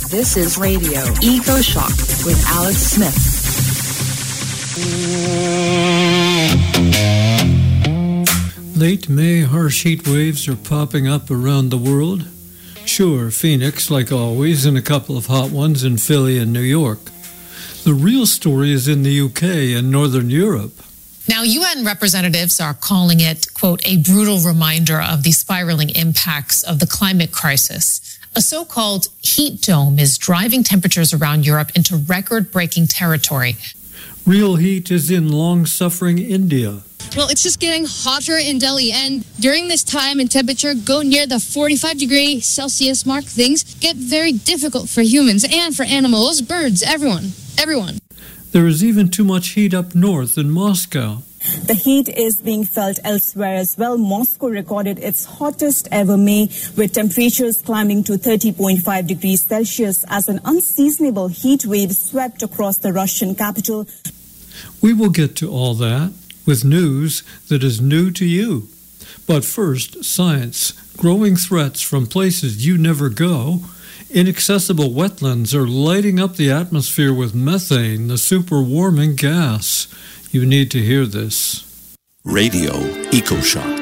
This is Radio Eco Shock with Alex Smith. Late May harsh heat waves are popping up around the world. Sure, Phoenix, like always, and a couple of hot ones in Philly and New York. The real story is in the UK and Northern Europe. Now, UN representatives are calling it, quote, a brutal reminder of the spiraling impacts of the climate crisis. A so-called heat dome is driving temperatures around Europe into record-breaking territory. Real heat is in long-suffering India. Well, it's just getting hotter in Delhi, and during this time and temperature go near the 45-degree Celsius mark, things get very difficult for humans and for animals, birds, everyone. There is even too much heat up north in Moscow. The heat is being felt elsewhere as well. Moscow recorded its hottest ever May, with temperatures climbing to 30.5 degrees Celsius as an unseasonable heat wave swept across the Russian capital. We will get to all that with news that is new to you. But first, science. Growing threats from places you never go. Inaccessible wetlands are lighting up the atmosphere with methane, the super-warming gas. You need to hear this. Radio EcoShock.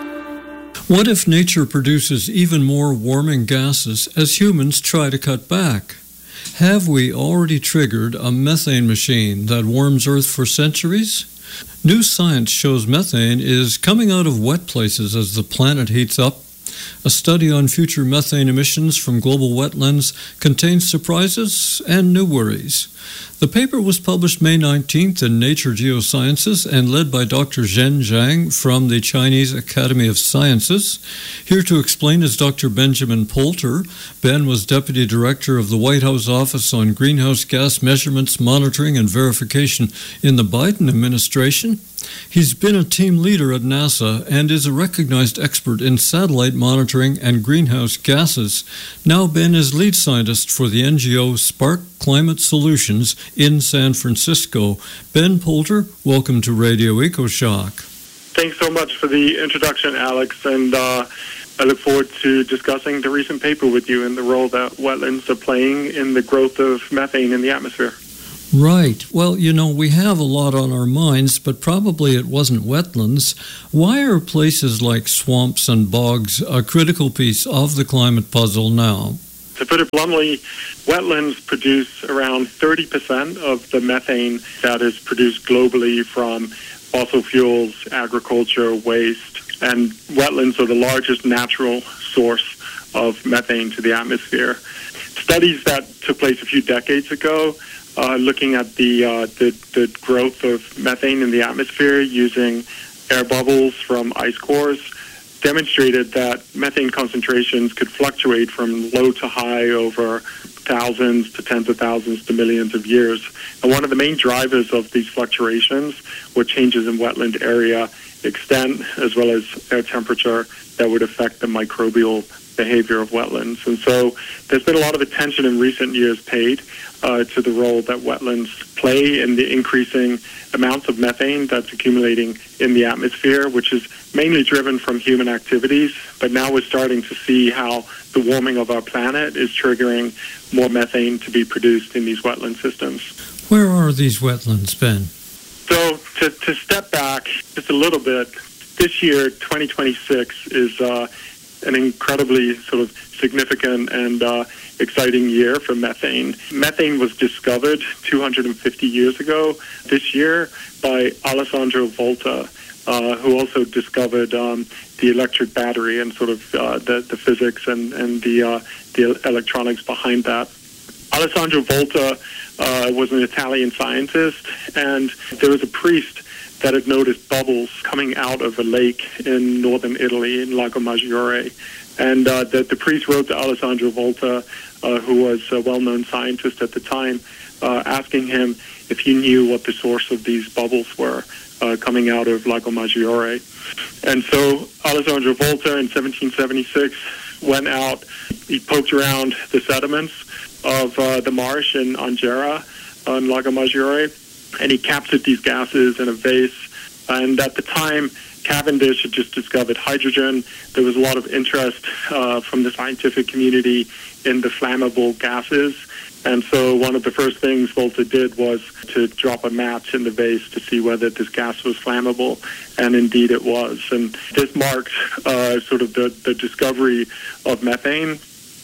What if nature produces even more warming gases as humans try to cut back? Have we already triggered a methane machine that warms Earth for centuries? New science shows methane is coming out of wet places as the planet heats up. A study on future methane emissions from global wetlands contains surprises and new worries. The paper was published May 19th in Nature Geosciences and led by Dr. Zhen Zhang from the Chinese Academy of Sciences. Here to explain is Dr. Benjamin Poulter. Ben was Deputy Director of the White House Office on Greenhouse Gas Measurements, Monitoring, and Verification in the Biden administration. He's been a team leader at NASA and is a recognized expert in satellite monitoring and greenhouse gases. Now Ben is lead scientist for the NGO Spark Climate Solutions in San Francisco. Ben Poulter, welcome to Radio EcoShock. Thanks so much for the introduction, Alex, and I look forward to discussing the recent paper with you and the role that wetlands are playing in the growth of methane in the atmosphere. Right. Well, you know, we have a lot on our minds, but probably it wasn't wetlands. Why are places like swamps and bogs a critical piece of the climate puzzle now? To put it bluntly, wetlands produce around 30% of the methane that is produced globally from fossil fuels, agriculture, waste, and wetlands are the largest natural source of methane to the atmosphere. Studies that took place a few decades ago looking at the growth of methane in the atmosphere using air bubbles from ice cores demonstrated that methane concentrations could fluctuate from low to high over thousands to tens of thousands to millions of years. And one of the main drivers of these fluctuations were changes in wetland area extent as well as air temperature that would affect the microbial behavior of wetlands. And so there's been a lot of attention in recent years paid to the role that wetlands play in the increasing amounts of methane that's accumulating in the atmosphere, which is mainly driven from human activities. But now we're starting to see how the warming of our planet is triggering more methane to be produced in these wetland systems. Where are these wetlands, Ben? So to step back just a little bit, this year, 2026, is an incredibly sort of significant and exciting year for methane. Methane was discovered 250 years ago this year by Alessandro Volta, who also discovered the electric battery and sort of the physics and the electronics behind that. Alessandro Volta was an Italian scientist, and there was a priest that had noticed bubbles coming out of a lake in northern Italy, in Lago Maggiore. And the priest wrote to Alessandro Volta, who was a well-known scientist at the time, asking him if he knew what the source of these bubbles were coming out of Lago Maggiore. And so Alessandro Volta in 1776 went out, he poked around the sediments of the marsh in Angera on Lago Maggiore, and he captured these gases in a vase. And at the time, Cavendish had just discovered hydrogen. There was a lot of interest from the scientific community in the flammable gases. And so one of the first things Volta did was to drop a match in the vase to see whether this gas was flammable, and indeed it was. And this marked sort of the discovery of methane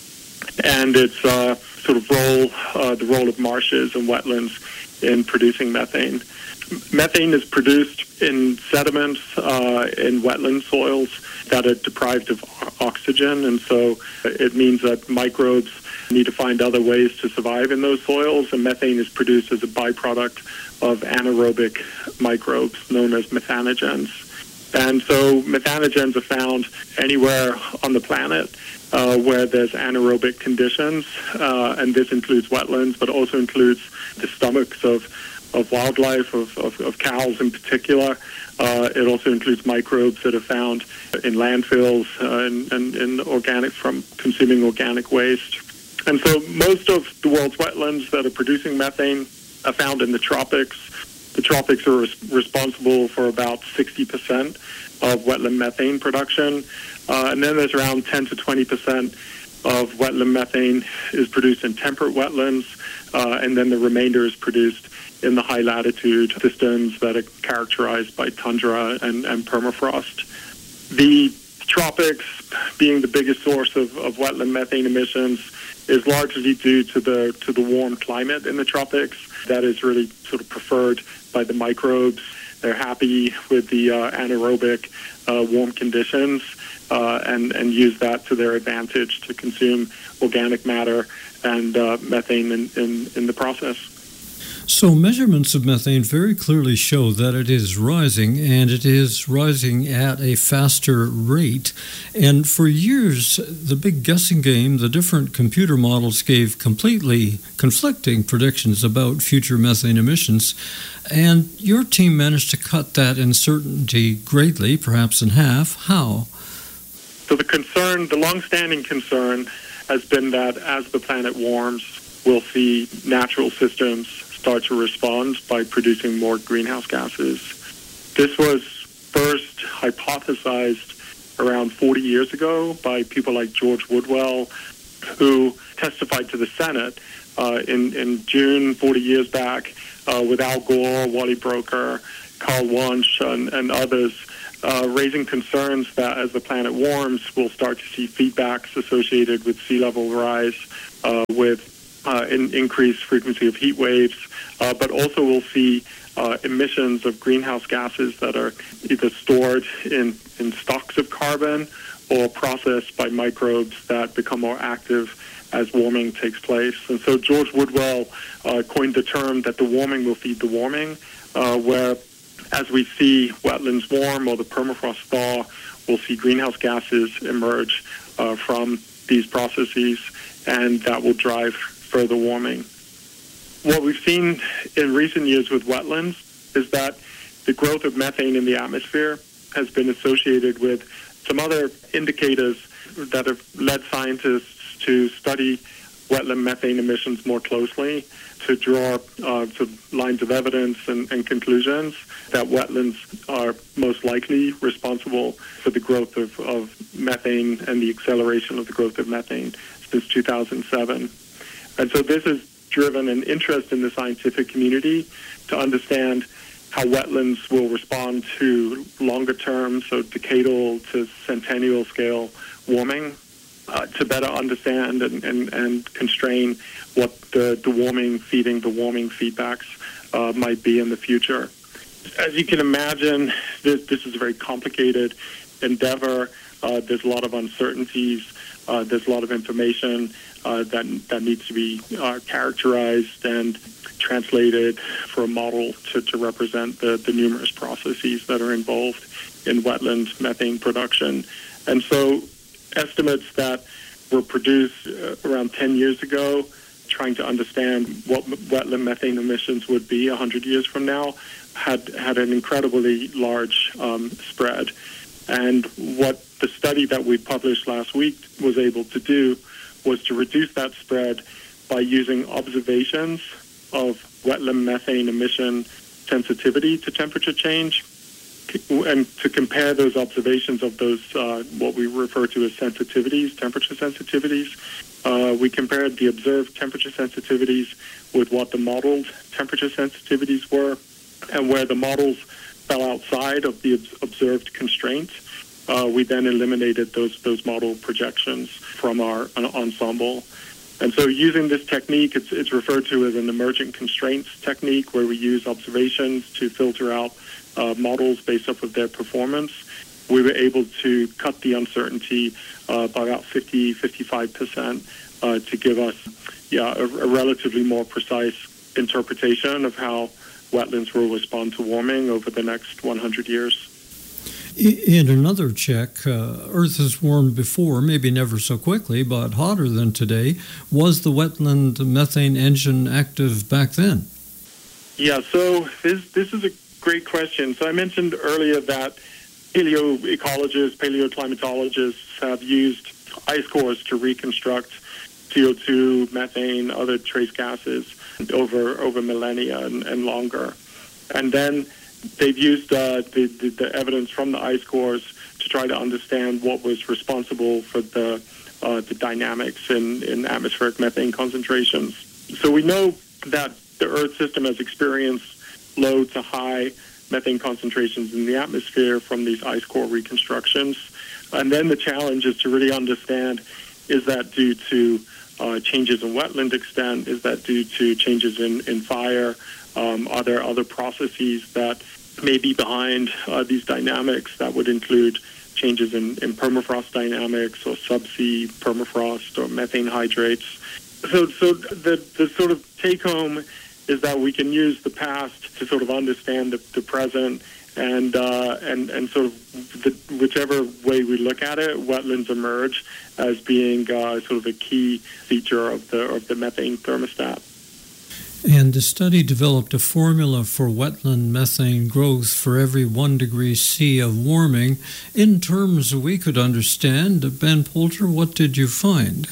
and its sort of role, the role of marshes and wetlands in producing methane. Methane is produced in sediments in wetland soils that are deprived of oxygen, and so it means that microbes need to find other ways to survive in those soils, and methane is produced as a byproduct of anaerobic microbes known as methanogens. And so methanogens are found anywhere on the planet where there's anaerobic conditions, and this includes wetlands, but also includes the stomachs of wildlife, of cows in particular. It also includes microbes that are found in landfills and in organic, from consuming organic waste. And so most of the world's wetlands that are producing methane are found in the tropics. The tropics are responsible for about 60% of wetland methane production. And then there's around 10 to 20% of wetland methane is produced in temperate wetlands, and then the remainder is produced in the high-latitude systems that are characterized by tundra and permafrost. The tropics, being the biggest source of wetland methane emissions, is largely due to the warm climate in the tropics that is really sort of preferred by the microbes. They're happy with the anaerobic warm conditions and use that to their advantage to consume organic matter and methane in the process. So measurements of methane very clearly show that it is rising, and it is rising at a faster rate. And for years, the big guessing game, the different computer models gave completely conflicting predictions about future methane emissions. And your team managed to cut that uncertainty greatly, perhaps in half. How? So the long-standing concern has been that as the planet warms, we'll see natural systems start to respond by producing more greenhouse gases. This was first hypothesized around 40 years ago by people like George Woodwell, who testified to the Senate in June 40 years back with Al Gore, Wally Broecker, Carl Wunsch, and others, raising concerns that as the planet warms, we'll start to see feedbacks associated with sea level rise, with increased frequency of heat waves, but also we'll see emissions of greenhouse gases that are either stored in stocks of carbon or processed by microbes that become more active as warming takes place. And so George Woodwell coined the term that the warming will feed the warming, where as we see wetlands warm or the permafrost thaw, we'll see greenhouse gases emerge from these processes, and that will drive further warming. What we've seen in recent years with wetlands is that the growth of methane in the atmosphere has been associated with some other indicators that have led scientists to study wetland methane emissions more closely, to draw lines of evidence and conclusions that wetlands are most likely responsible for the growth of methane and the acceleration of the growth of methane since 2007. And so this has driven an interest in the scientific community to understand how wetlands will respond to longer term, so decadal to centennial scale warming, to better understand and constrain what the warming feeding the warming feedbacks might be in the future. As you can imagine, this is a very complicated endeavor. There's a lot of uncertainties. There's a lot of information that needs to be characterized and translated for a model to represent the numerous processes that are involved in wetland methane production. And so estimates that were produced around 10 years ago, trying to understand what wetland methane emissions would be 100 years from now, had an incredibly large spread. And what the study that we published last week was able to do was to reduce that spread by using observations of wetland methane emission sensitivity to temperature change to compare those observations of those what we refer to as sensitivities, temperature sensitivities. We compared the observed temperature sensitivities with what the modeled temperature sensitivities were, and where the models fell outside of the observed constraints, we then eliminated those model projections from our ensemble. And so using this technique, it's referred to as an emergent constraints technique, where we use observations to filter out models based off of their performance. We were able to cut the uncertainty by about 55% to give us a relatively more precise interpretation of how wetlands will respond to warming over the next 100 years. In another check, Earth has warmed before, maybe never so quickly, but hotter than today. Was the wetland methane engine active back then? Yeah, so this is a great question. So I mentioned earlier that paleoecologists, paleoclimatologists have used ice cores to reconstruct CO2, methane, other trace gases over millennia and longer. And then they've used the evidence from the ice cores to try to understand what was responsible for the dynamics in atmospheric methane concentrations. So we know that the Earth system has experienced low to high methane concentrations in the atmosphere from these ice core reconstructions. And then the challenge is to really understand, is that due to changes in wetland extent? Is that due to changes in fire? Are there other processes that may be behind these dynamics that would include changes in permafrost dynamics or subsea permafrost or methane hydrates? So the sort of take-home is that we can use the past to sort of understand the present, and sort of whichever way we look at it, wetlands emerge as being sort of a key feature of the methane thermostat. And the study developed a formula for wetland methane growth for every 1 degree C of warming in terms we could understand. Ben Poulter, what did you find?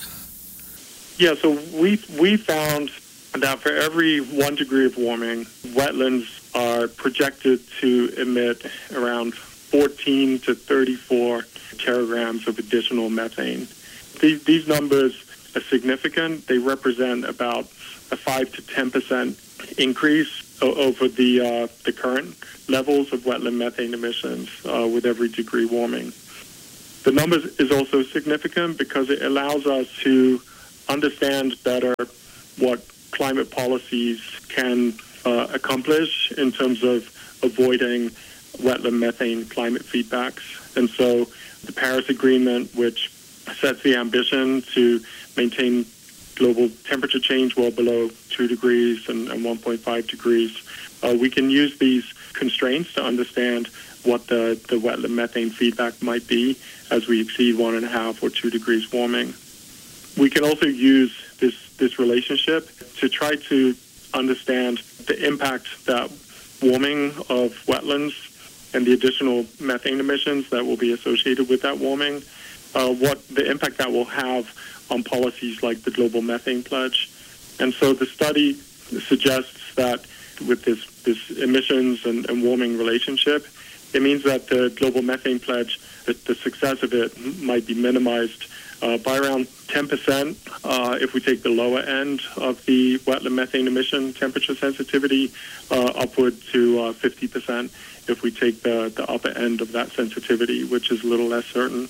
Yeah, so we found that for every 1 degree of warming, wetlands are projected to emit around 14 to 34 teragrams of additional methane. These numbers are significant. They represent about a 5 to 10% increase over the current levels of wetland methane emissions with every degree warming. The numbers is also significant because it allows us to understand better what climate policies can accomplish in terms of avoiding wetland methane climate feedbacks. And so the Paris Agreement, which sets the ambition to maintain global temperature change well below 2 degrees and 1.5 degrees, we can use these constraints to understand what the wetland methane feedback might be as we exceed 1.5 or 2 degrees warming. We can also use this relationship to try to understand the impact that warming of wetlands and the additional methane emissions that will be associated with that warming, what the impact that will have on policies like the Global Methane Pledge. And so the study suggests that with this emissions and warming relationship, it means that the Global Methane Pledge, that the success of it might be minimized by around 10% if we take the lower end of the wetland methane emission temperature sensitivity, upward to 50% if we take the upper end of that sensitivity, which is a little less certain.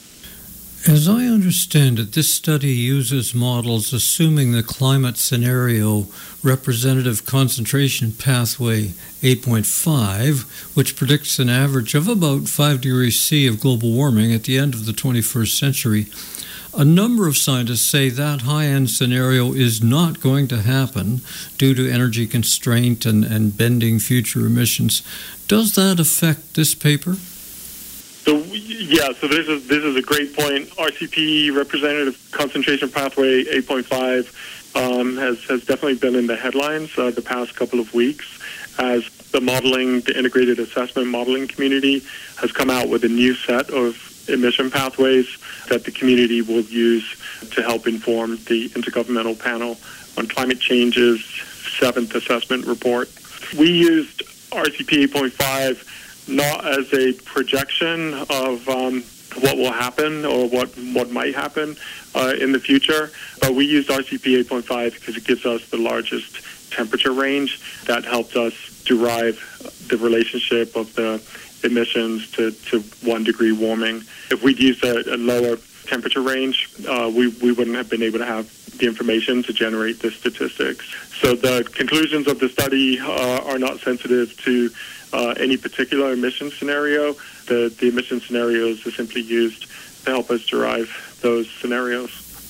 As I understand it, this study uses models assuming the climate scenario representative concentration pathway 8.5, which predicts an average of about 5 degrees C of global warming at the end of the 21st century. A number of scientists say that high-end scenario is not going to happen due to energy constraint and bending future emissions. Does that affect this paper? So this is a great point. RCP, Representative Concentration Pathway 8.5, has definitely been in the headlines the past couple of weeks as the integrated assessment modeling community has come out with a new set of emission pathways that the community will use to help inform the Intergovernmental Panel on Climate Change's 7th assessment report. We used RCP 8.5 not as a projection of what will happen or what might happen in the future, but we used RCP 8.5 because it gives us the largest temperature range that helped us derive the relationship of the emissions to 1 degree warming. If we'd used a lower temperature range, we wouldn't have been able to have the information to generate the statistics. So the conclusions of the study are not sensitive to any particular emission scenario. The emission scenarios are simply used to help us derive those scenarios.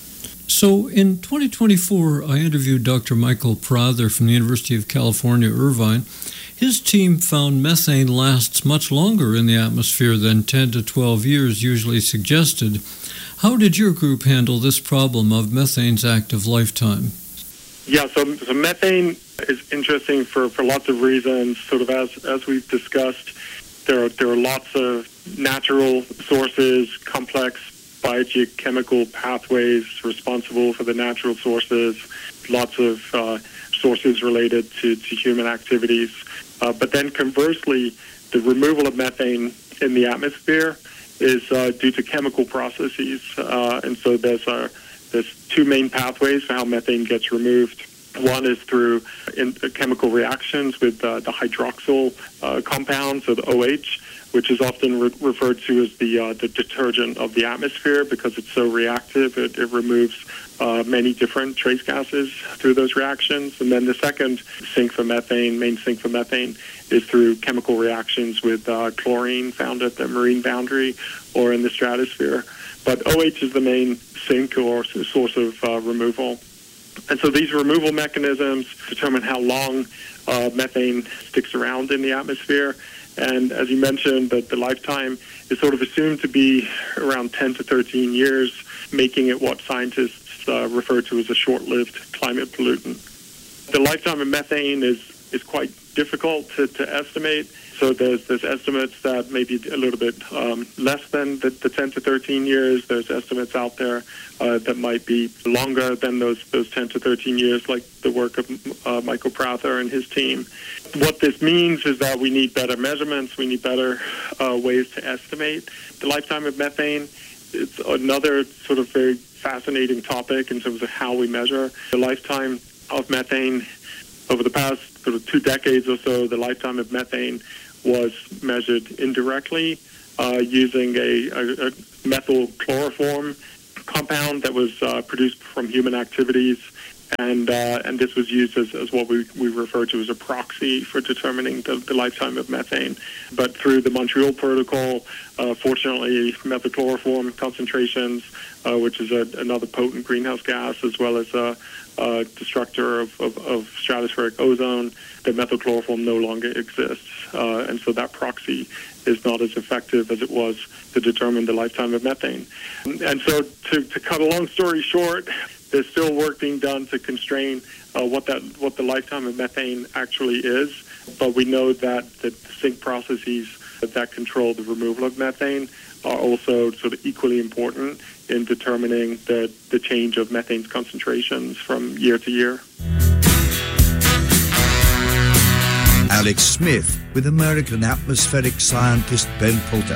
So in 2024, I interviewed Dr. Michael Prather from the University of California, Irvine. His team found methane lasts much longer in the atmosphere than 10 to 12 years usually suggested. How did your group handle this problem of methane's active lifetime? Yeah, so methane is interesting for lots of reasons. Sort of as we've discussed, there are lots of natural sources, complex biogeochemical pathways responsible for the natural sources, lots of sources related to human activities. But then conversely, the removal of methane in the atmosphere is due to chemical processes. And so there's 2 main pathways for how methane gets removed. One is through chemical reactions with the hydroxyl compound, so the OH, which is often referred to as the detergent of the atmosphere because it's so reactive. It removes many different trace gases through those reactions. And then the second main sink for methane, is through chemical reactions with chlorine found at the marine boundary or in the stratosphere. But OH is the main sink or source of removal. And so these removal mechanisms determine how long methane sticks around in the atmosphere. And as you mentioned, the lifetime is sort of assumed to be around 10 to 13 years, making it what scientists refer to as a short-lived climate pollutant. The lifetime of methane is quite difficult to estimate. So there's estimates that may be a little bit less than the 10 to 13 years. There's estimates out there that might be longer than those 10 to 13 years, like the work of Michael Prather and his team. What this means is that we need better measurements. We need better ways to estimate the lifetime of methane. It's another sort of very fascinating topic in terms of how we measure the lifetime of methane. Over the past sort of 2 decades or so, the lifetime of methane was measured indirectly using a methyl chloroform compound that was produced from human activities, and this was used as what we refer to as a proxy for determining the lifetime of methane. But through the Montreal Protocol, fortunately, methyl chloroform concentrations, which is another potent greenhouse gas, as well as a destructor of stratospheric ozone, the methyl chloroform no longer exists. And so that proxy is not as effective as it was to determine the lifetime of methane. And so to cut a long story short, there's still work being done to constrain what the lifetime of methane actually is. But we know that the sink processes that control the removal of methane are also sort of equally important in determining the change of methane's concentrations from year to year. Alex Smith with American atmospheric scientist Ben Poulter.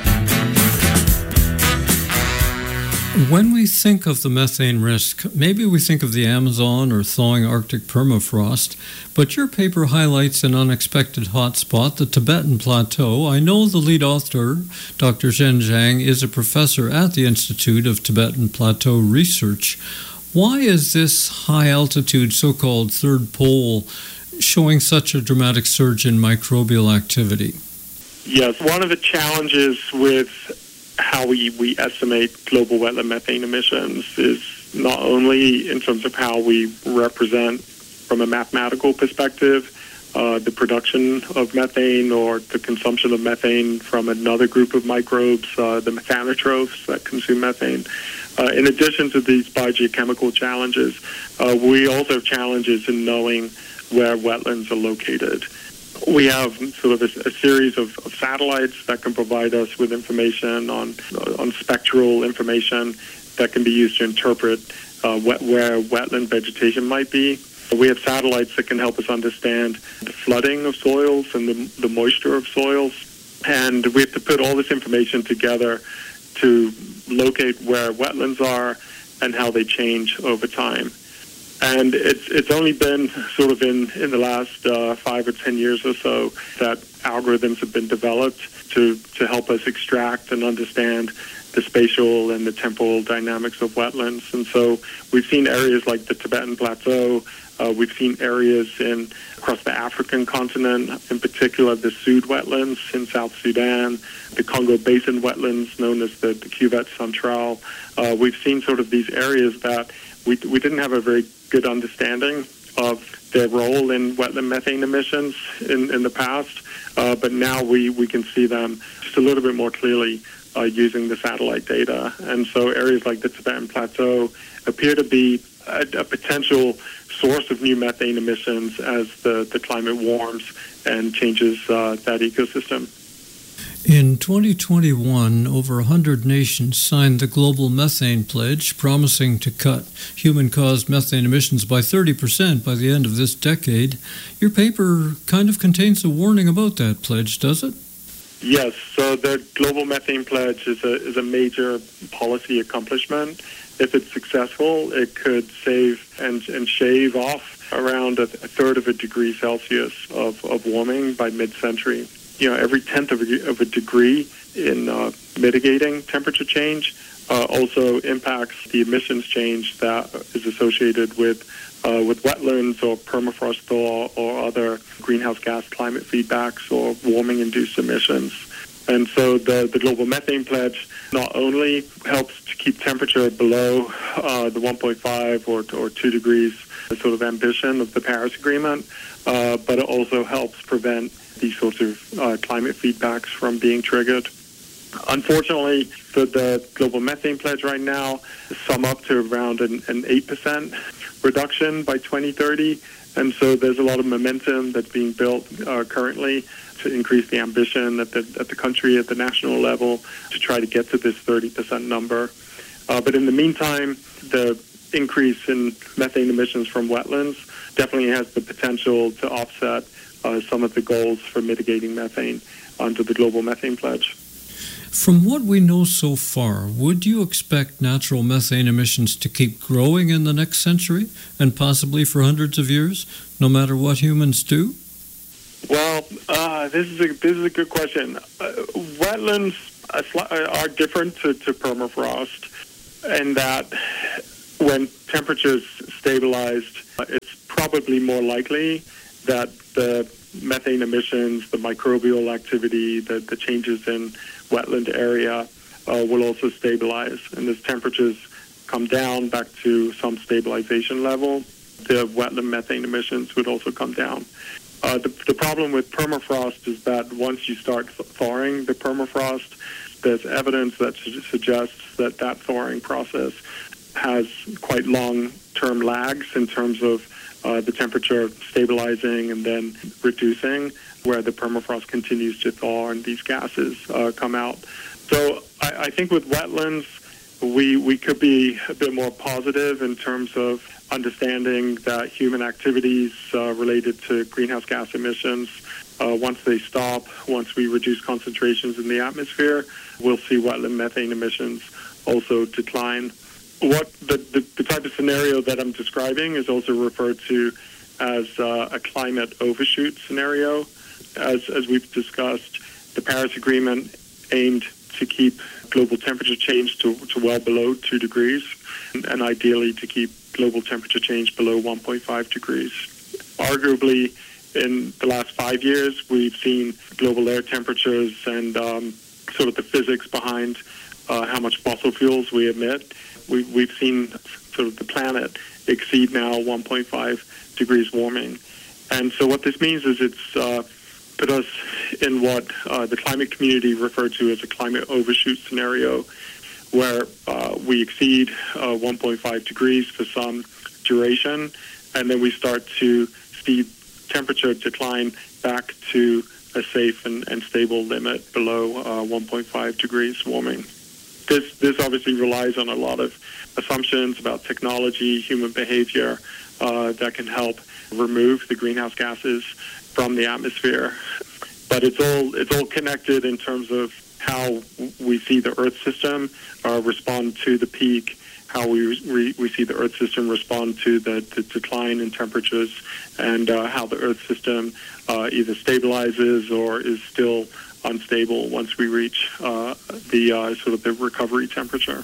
When we think of the methane risk, maybe we think of the Amazon or thawing Arctic permafrost, but your paper highlights an unexpected hotspot, the Tibetan Plateau. I know the lead author, Dr. Zhen Zhang, is a professor at the Institute of Tibetan Plateau Research. Why is this high-altitude so-called third pole showing such a dramatic surge in microbial activity? Yes, one of the challenges with how we estimate global wetland methane emissions is not only in terms of how we represent from a mathematical perspective the production of methane or the consumption of methane from another group of microbes, the methanotrophs that consume methane. In addition to these biogeochemical challenges, we also have challenges in knowing where wetlands are located. We have sort of a series of satellites that can provide us with information on spectral information that can be used to interpret where wetland vegetation might be. We have satellites that can help us understand the flooding of soils and the moisture of soils. And we have to put all this information together to locate where wetlands are and how they change over time. And it's only been sort of in the last 5 or 10 years or so that algorithms have been developed to help us extract and understand the spatial and the temporal dynamics of wetlands. And so we've seen areas like the Tibetan Plateau. We've seen areas across the African continent, in particular the Sud wetlands in South Sudan, the Congo Basin wetlands known as the Cuvette Centrale. We've seen sort of these areas that we didn't have a very good understanding of their role in wetland methane emissions in the past, but now we can see them just a little bit more clearly using the satellite data. And so areas like the Tibetan Plateau appear to be a potential source of new methane emissions as the climate warms and changes that ecosystem. In 2021, over 100 nations signed the Global Methane Pledge, promising to cut human-caused methane emissions by 30% by the end of this decade. Your paper kind of contains a warning about that pledge, does it? Yes. So the Global Methane Pledge is a major policy accomplishment. If it's successful, it could save and shave off around a third of a degree Celsius of warming by mid-century. Every tenth of a degree in mitigating temperature change also impacts the emissions change that is associated with wetlands or permafrost thaw or other greenhouse gas climate feedbacks or warming-induced emissions. And so the Global Methane Pledge not only helps to keep temperature below the 1.5 or 2 degrees sort of ambition of the Paris Agreement, but it also helps prevent these sorts of climate feedbacks from being triggered. Unfortunately, the Global Methane Pledge right now sum up to around an 8% reduction by 2030. And so there's a lot of momentum that's being built currently to increase the ambition at the country, at the national level, to try to get to this 30% number. But in the meantime, the increase in methane emissions from wetlands definitely has the potential to offset some of the goals for mitigating methane under the Global Methane Pledge. From what we know so far, would you expect natural methane emissions to keep growing in the next century and possibly for hundreds of years, no matter what humans do? Well, this is a good question. Wetlands are different to permafrost in that when temperatures stabilized, it's probably more likely that the methane emissions, the microbial activity, the changes in wetland area will also stabilize. And as temperatures come down back to some stabilization level, the wetland methane emissions would also come down. The problem with permafrost is that once you start thawing the permafrost, there's evidence that suggests that thawing process has quite long-term lags in terms of the temperature stabilizing and then reducing, where the permafrost continues to thaw and these gases come out. So I think with wetlands, we could be a bit more positive in terms of understanding that human activities related to greenhouse gas emissions, once they stop, once we reduce concentrations in the atmosphere, we'll see wetland methane emissions also decline. What the type of scenario that I'm describing is also referred to as a climate overshoot scenario. As we've discussed, the Paris Agreement aimed to keep global temperature change to well below 2 degrees, and ideally to keep global temperature change below 1.5 degrees. Arguably, in the last 5 years, we've seen global air temperatures and sort of the physics behind how much fossil fuels we emit. We've seen sort of the planet exceed now 1.5 degrees warming. And so what this means is it's put us in what the climate community referred to as a climate overshoot scenario, where we exceed 1.5 degrees for some duration, and then we start to see temperature decline back to a safe and stable limit below 1.5 degrees warming. This obviously relies on a lot of assumptions about technology, human behavior that can help remove the greenhouse gases from the atmosphere. but it's all connected in terms of how we see the Earth system respond to the peak, how we see the Earth system respond to the decline in temperatures, and how the Earth system either stabilizes or is still unstable once we reach the recovery temperature.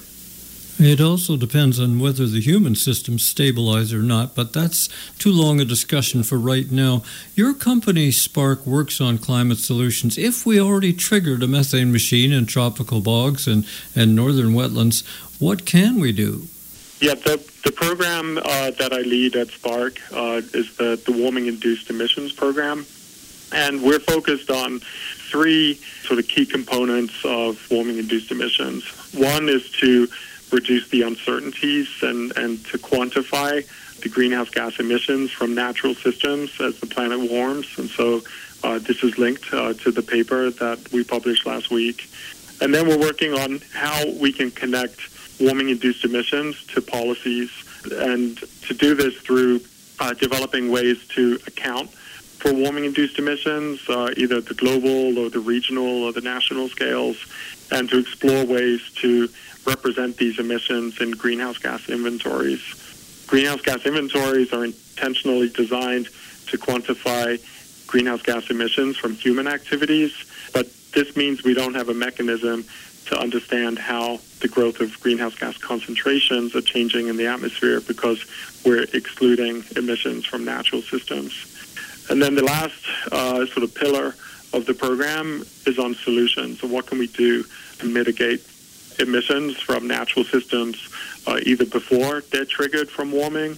It also depends on whether the human systems stabilize or not, but that's too long a discussion for right now. Your company, Spark, works on climate solutions. If we already triggered a methane machine in tropical bogs and northern wetlands, what can we do? Yeah, the program that I lead at Spark is the Warming-Induced Emissions Program, and we're focused on three sort of key components of warming-induced emissions. One is to reduce the uncertainties and to quantify the greenhouse gas emissions from natural systems as the planet warms. And so this is linked to the paper that we published last week. And then we're working on how we can connect warming-induced emissions to policies, and to do this through developing ways to account for warming-induced emissions, either at the global or the regional or the national scales, and to explore ways to represent these emissions in greenhouse gas inventories. Greenhouse gas inventories are intentionally designed to quantify greenhouse gas emissions from human activities, but this means we don't have a mechanism to understand how the growth of greenhouse gas concentrations are changing in the atmosphere because we're excluding emissions from natural systems. And then the last sort of pillar of the program is on solutions. So what can we do to mitigate emissions from natural systems, either before they're triggered from warming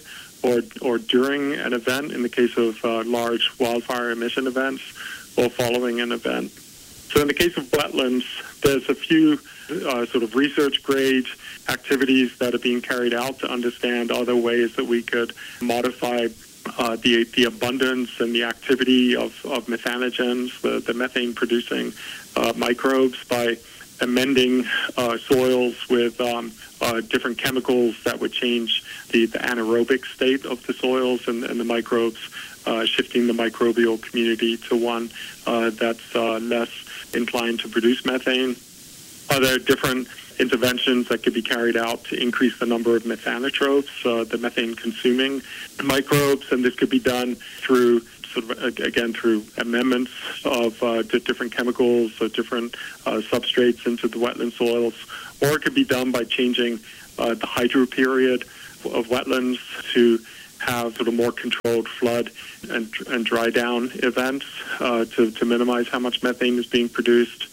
or during an event, in the case of large wildfire emission events, or following an event. So in the case of wetlands, there's a few sort of research-grade activities that are being carried out to understand other ways that we could modify the abundance and the activity of methanogens, the methane-producing microbes, by amending soils with different chemicals that would change the anaerobic state of the soils and the microbes, shifting the microbial community to one that's less inclined to produce methane. Are there different interventions that could be carried out to increase the number of methanotrophs, the methane-consuming microbes? And this could be done through through amendments of different chemicals or different substrates into the wetland soils, or it could be done by changing the hydro period of wetlands to have sort of more controlled flood and dry down events to minimize how much methane is being produced.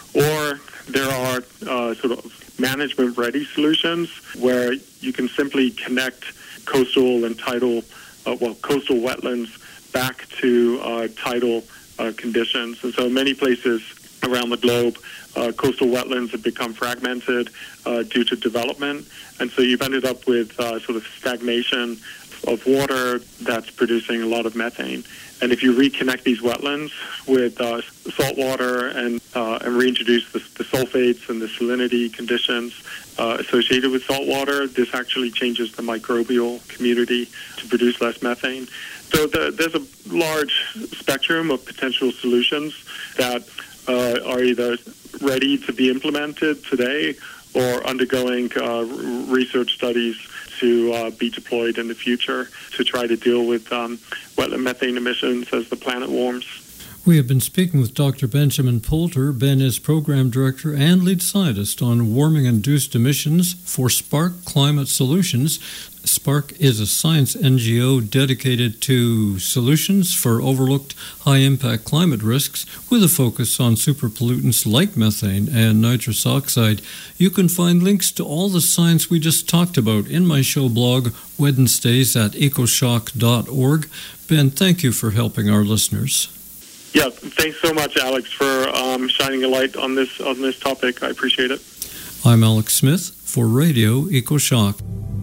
Or there are sort of management-ready solutions where you can simply connect coastal and tidal, coastal wetlands back to tidal conditions. And so many places around the globe, coastal wetlands have become fragmented due to development. And so you've ended up with sort of stagnation of water that's producing a lot of methane. And if you reconnect these wetlands with salt water and reintroduce the sulfates and the salinity conditions associated with salt water, this actually changes the microbial community to produce less methane. So there's a large spectrum of potential solutions that are either ready to be implemented today or undergoing research studies to be deployed in the future to try to deal with wetland methane emissions as the planet warms. We have been speaking with Dr. Benjamin Poulter. Ben is Program Director and Lead Scientist on warming-induced emissions for Spark Climate Solutions. Spark is a science NGO dedicated to solutions for overlooked high-impact climate risks with a focus on superpollutants like methane and nitrous oxide. You can find links to all the science we just talked about in my show blog, Wednesdays at ecoshock.org. Ben, thank you for helping our listeners. Yeah, thanks so much, Alex, for shining a light on this topic. I appreciate it. I'm Alex Smith for Radio EcoShock.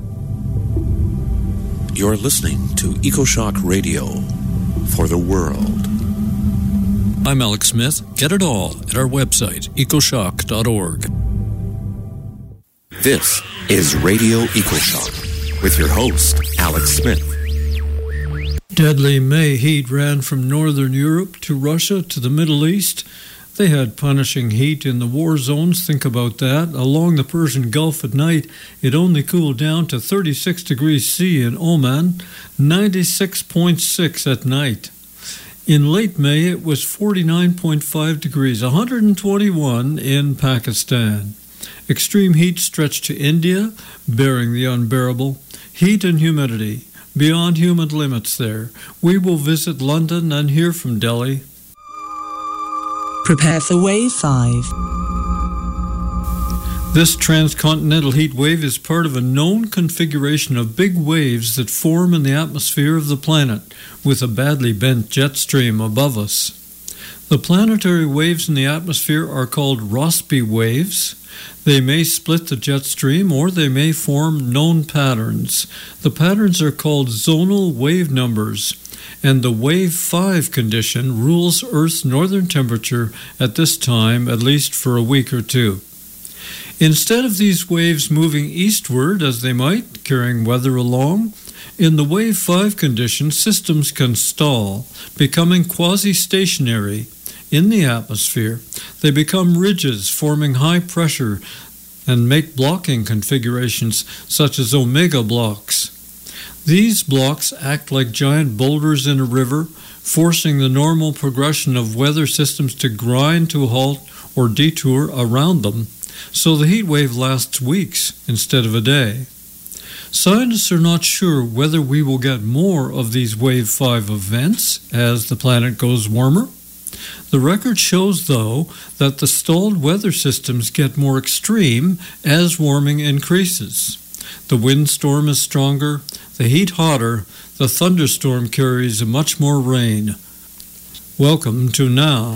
You're listening to EcoShock Radio for the world. I'm Alex Smith. Get it all at our website, ecoshock.org. This is Radio EcoShock with your host, Alex Smith. Deadly May heat ran from northern Europe to Russia to the Middle East. They had punishing heat in the war zones. Think about that. Along the Persian Gulf at night, it only cooled down to 36 degrees C in Oman, 96.6 at night. In late May, it was 49.5 degrees, 121 in Pakistan. Extreme heat stretched to India, bearing the unbearable. Heat and humidity, beyond human limits there. We will visit London and hear from Delhi. Prepare for Wave 5. This transcontinental heat wave is part of a known configuration of big waves that form in the atmosphere of the planet, with a badly bent jet stream above us. The planetary waves in the atmosphere are called Rossby waves. They may split the jet stream or they may form known patterns. The patterns are called zonal wave numbers, and the wave 5 condition rules Earth's northern temperature at this time, at least for a week or two. Instead of these waves moving eastward as they might, carrying weather along, in the wave 5 condition, systems can stall, becoming quasi-stationary in the atmosphere. They become ridges, forming high pressure, and make blocking configurations such as omega blocks. These blocks act like giant boulders in a river, forcing the normal progression of weather systems to grind to a halt or detour around them, so the heat wave lasts weeks instead of a day. Scientists are not sure whether we will get more of these Wave 5 events as the planet goes warmer. The record shows, though, that the stalled weather systems get more extreme as warming increases. The windstorm is stronger, the heat hotter, the thunderstorm carries much more rain. Welcome to Now.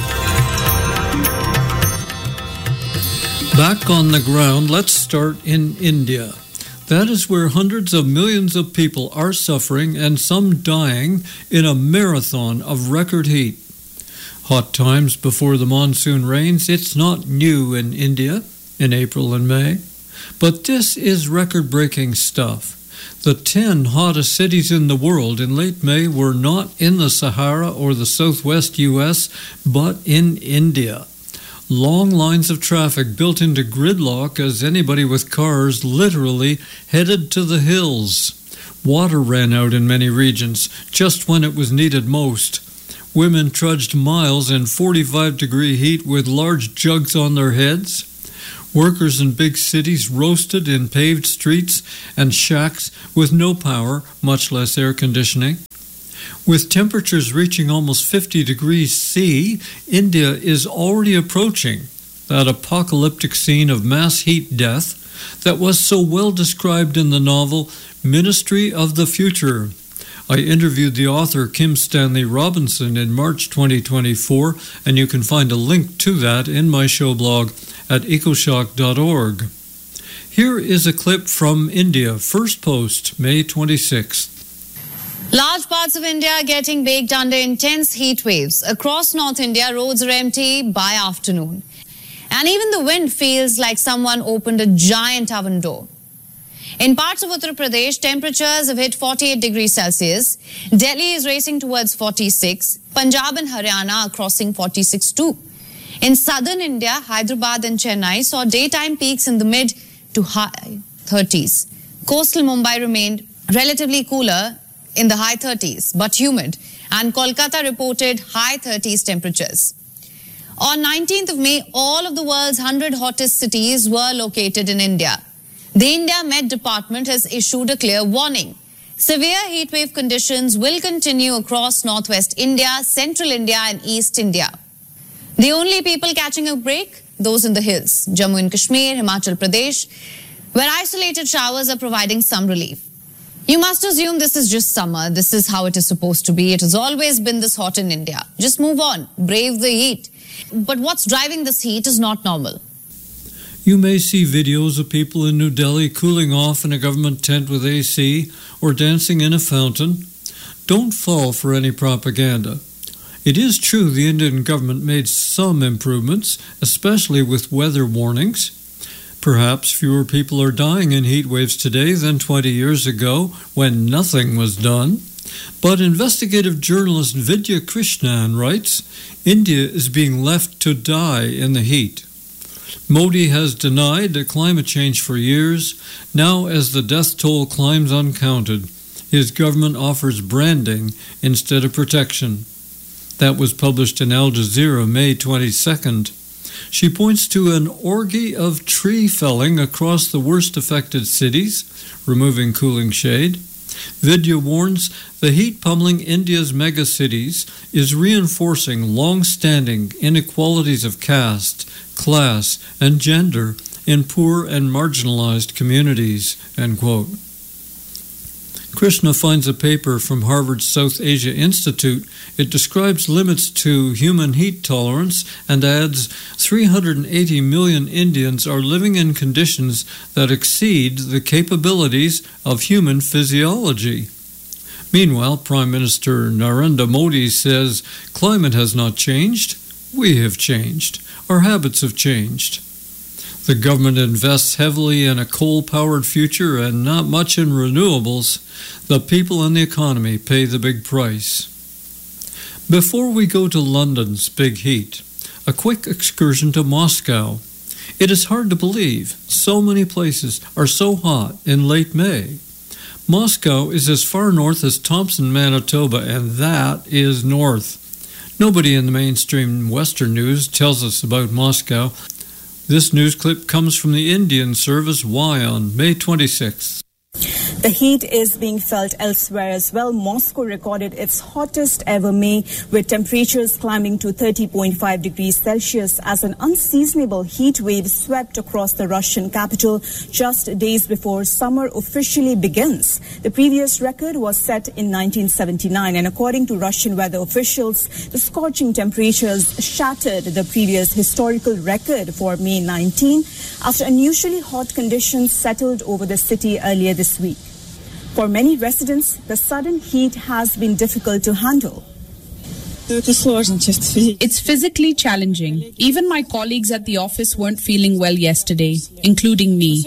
Back on the ground, let's start in India. That is where hundreds of millions of people are suffering and some dying in a marathon of record heat. Hot times before the monsoon rains, it's not new in India in April and May. But this is record-breaking stuff. The 10 hottest cities in the world in late May were not in the Sahara or the southwest U.S., but in India. Long lines of traffic built into gridlock as anybody with cars literally headed to the hills. Water ran out in many regions just when it was needed most. Women trudged miles in 45-degree heat with large jugs on their heads. Workers in big cities roasted in paved streets and shacks with no power, much less air conditioning. With temperatures reaching almost 50 degrees C, India is already approaching that apocalyptic scene of mass heat death that was so well described in the novel Ministry of the Future. I interviewed the author Kim Stanley Robinson in March 2024, and you can find a link to that in my show blog at ecoshock.org. Here is a clip from India, first post, May 26th. Large parts of India are getting baked under intense heat waves. Across North India, roads are empty by afternoon. And even the wind feels like someone opened a giant oven door. In parts of Uttar Pradesh, temperatures have hit 48 degrees Celsius. Delhi is racing towards 46. Punjab and Haryana are crossing 46 too. In southern India, Hyderabad and Chennai saw daytime peaks in the mid to high 30s. Coastal Mumbai remained relatively cooler in the high 30s, but humid, and Kolkata reported high 30s temperatures. On 19th of May, all of the world's 100 hottest cities were located in India. The India Met Department has issued a clear warning. Severe heatwave conditions will continue across northwest India, central India and east India. The only people catching a break? Those in the hills, Jammu and Kashmir, Himachal Pradesh, where isolated showers are providing some relief. You must assume this is just summer. This is how it is supposed to be. It has always been this hot in India. Just move on. Brave the heat. But what's driving this heat is not normal. You may see videos of people in New Delhi cooling off in a government tent with AC or dancing in a fountain. Don't fall for any propaganda. It is true the Indian government made some improvements, especially with weather warnings. Perhaps fewer people are dying in heat waves today than 20 years ago when nothing was done. But investigative journalist Vidya Krishnan writes, India is being left to die in the heat. Modi has denied climate change for years. Now, as the death toll climbs uncounted, his government offers branding instead of protection. That was published in Al Jazeera May 22nd. She points to an orgy of tree felling across the worst affected cities, removing cooling shade. Vidya warns the heat pummeling India's megacities is reinforcing long-standing inequalities of caste, class, and gender in poor and marginalized communities, end quote. Krishna finds a paper from Harvard's South Asia Institute. It describes limits to human heat tolerance and adds 380 million Indians are living in conditions that exceed the capabilities of human physiology. Meanwhile, Prime Minister Narendra Modi says climate has not changed. We have changed. Our habits have changed. The government invests heavily in a coal-powered future and not much in renewables. The people and the economy pay the big price. Before we go to London's big heat, a quick excursion to Moscow. It is hard to believe so many places are so hot in late May. Moscow is as far north as Thompson, Manitoba, and that is north. Nobody in the mainstream Western news tells us about Moscow. This news clip comes from the Indian service Y on May 26th. The heat is being felt elsewhere as well. Moscow recorded its hottest ever May, with temperatures climbing to 30.5 degrees Celsius as an unseasonable heat wave swept across the Russian capital just days before summer officially begins. The previous record was set in 1979, and according to Russian weather officials, the scorching temperatures shattered the previous historical record for May 19 after unusually hot conditions settled over the city earlier this week. For many residents, the sudden heat has been difficult to handle. It's physically challenging. Even my colleagues at the office weren't feeling well yesterday, including me.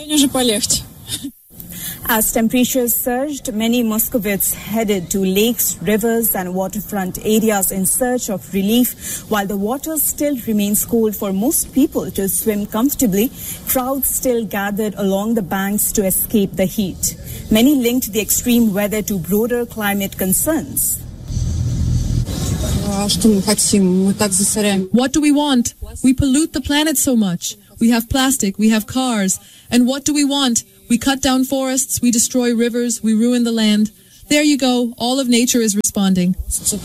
As temperatures surged, many Muscovites headed to lakes, rivers and waterfront areas in search of relief. While the water still remains cold for most people to swim comfortably, crowds still gathered along the banks to escape the heat. Many linked the extreme weather to broader climate concerns. What do we want? We pollute the planet so much. We have plastic, we have cars. And what do we want? We cut down forests, we destroy rivers, we ruin the land. There you go. All of nature is responding.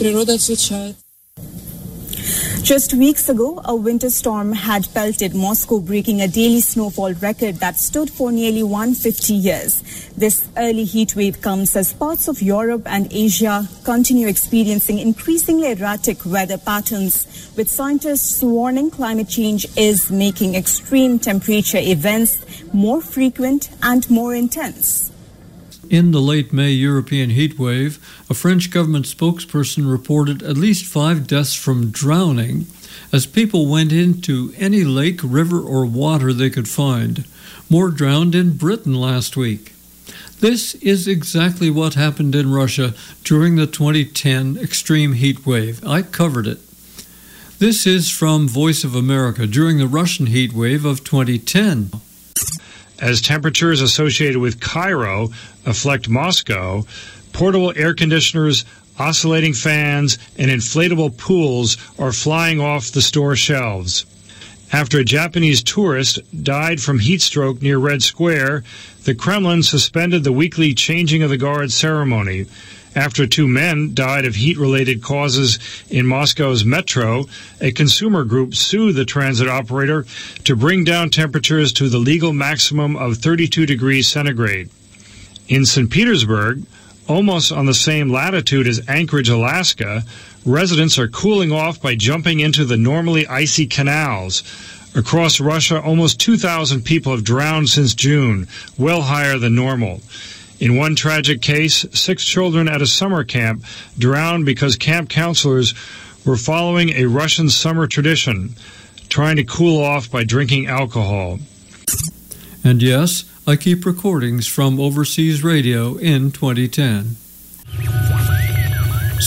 Just weeks ago, a winter storm had pelted Moscow, breaking a daily snowfall record that stood for nearly 150 years. This early heat wave comes as parts of Europe and Asia continue experiencing increasingly erratic weather patterns, with scientists warning climate change is making extreme temperature events more frequent and more intense. In the late May European heat wave, a French government spokesperson reported at least 5 deaths from drowning as people went into any lake, river, or water they could find. More drowned in Britain last week. This is exactly what happened in Russia during the 2010 extreme heat wave. I covered it. This is from Voice of America during the Russian heat wave of 2010. As temperatures associated with Cairo affect Moscow, portable air conditioners, oscillating fans, and inflatable pools are flying off the store shelves. After a Japanese tourist died from heat stroke near Red Square, the Kremlin suspended the weekly changing of the guard ceremony. After 2 men died of heat-related causes in Moscow's metro, a consumer group sued the transit operator to bring down temperatures to the legal maximum of 32 degrees centigrade. In St. Petersburg, almost on the same latitude as Anchorage, Alaska, residents are cooling off by jumping into the normally icy canals. Across Russia, almost 2,000 people have drowned since June, well higher than normal. In one tragic case, 6 children at a summer camp drowned because camp counselors were following a Russian summer tradition, trying to cool off by drinking alcohol. And yes, I keep recordings from overseas radio in 2010.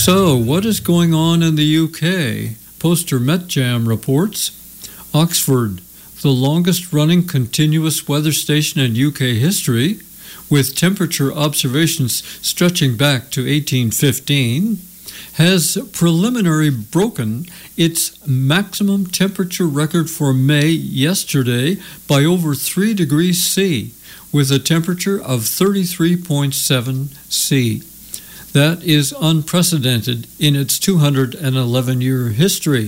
So, what is going on in the UK? Poster Met Jam reports. Oxford, the longest-running continuous weather station in UK history, with temperature observations stretching back to 1815, has preliminarily broken its maximum temperature record for May yesterday by over 3 degrees C, with a temperature of 33.7 C. That is unprecedented in its 211-year history.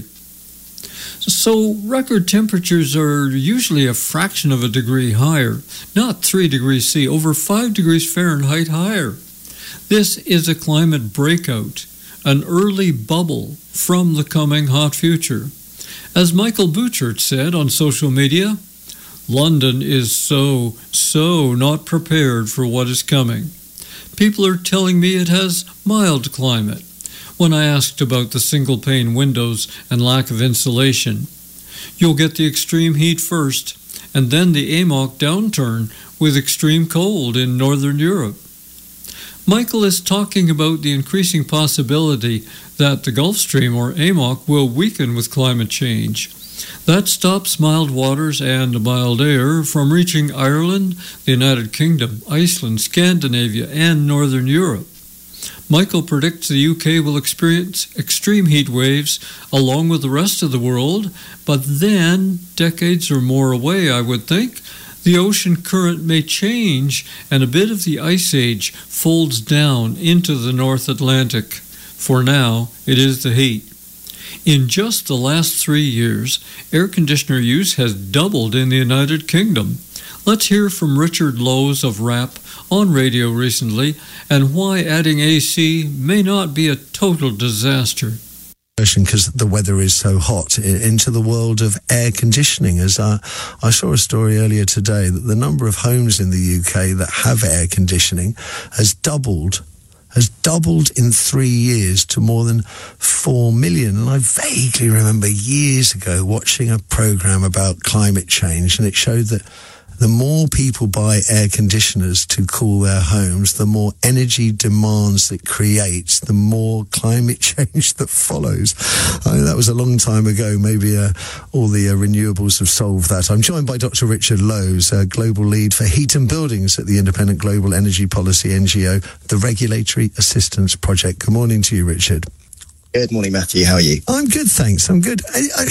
So record temperatures are usually a fraction of a degree higher, not 3 degrees C, over 5 degrees Fahrenheit higher. This is a climate breakout, an early bubble from the coming hot future. As Michael Bouchard said on social media, London is so not prepared for what is coming. People are telling me it has mild climate. When I asked about the single-pane windows and lack of insulation, you'll get the extreme heat first, and then the AMOC downturn with extreme cold in Northern Europe. Michael is talking about the increasing possibility that the Gulf Stream, or AMOC, will weaken with climate change. That stops mild waters and mild air from reaching Ireland, the United Kingdom, Iceland, Scandinavia, and Northern Europe. Michael predicts the UK will experience extreme heat waves along with the rest of the world, but then, decades or more away, I would think, the ocean current may change and a bit of the ice age folds down into the North Atlantic. For now, it is the heat. In just the last 3 years, air conditioner use has doubled in the United Kingdom. Let's hear from Richard Lowes of RAP on radio recently and why adding AC may not be a total disaster. Because the weather is so hot, into the world of air conditioning. As I saw a story earlier today that the number of homes in the UK that have air conditioning has doubled in 3 years to more than 4 million. And I vaguely remember years ago watching a programme about climate change, and it showed that the more people buy air conditioners to cool their homes, the more energy demands it creates, the more climate change that follows. I mean, that was a long time ago. Maybe all the renewables have solved that. I'm joined by Dr. Richard Lowes, Global Lead for Heat and Buildings at the Independent Global Energy Policy NGO, the Regulatory Assistance Project. Good morning to you, Richard. Good morning, Matthew. How are you? I'm good, thanks. I'm good.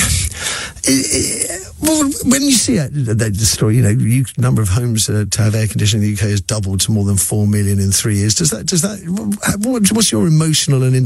Well, when you see the story, number of homes to have air conditioning in the UK has doubled to more than 4 million in 3 years. What's your emotional and